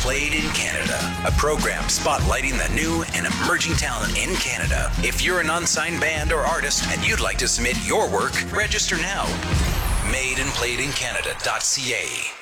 Played in Canada, a program spotlighting the new and emerging talent in Canada. If you're an unsigned band or artist and you'd like to submit your work, register now. Madeincanadancanada.ca